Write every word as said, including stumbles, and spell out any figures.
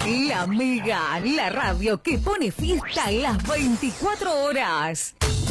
La Mega, la radio que pone fiesta las veinticuatro horas.